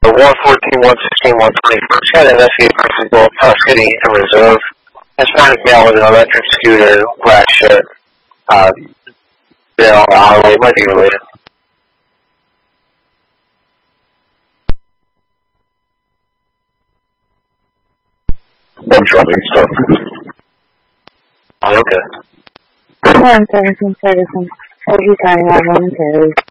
the 114, 116, 121st. Got an investigate versus both City and Reserve. Hispanic male with an electric scooter, black shirt. They're on the highway, might be related. I'm dropping stuff. Oh, okay. I'm Ferguson. Every time I have one,